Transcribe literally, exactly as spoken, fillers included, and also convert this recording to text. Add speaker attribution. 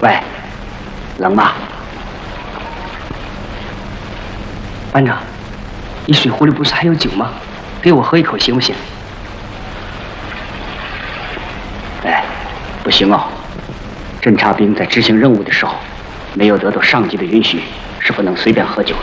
Speaker 1: 喂，冷吗？班长，你水壶里不是还有酒吗？给我喝一口行不行？哎，不行哦。侦察兵在执行任务的时候，没有得到上级的允许，是不能随便喝酒的。